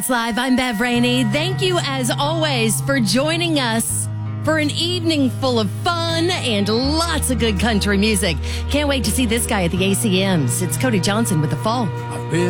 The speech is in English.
It's Live. I'm Bev Rainey. Thank you, as always, for joining us for an evening full of fun and lots of good country music. Can't wait to see this guy at the ACMs. It's Cody Johnson with The Fall.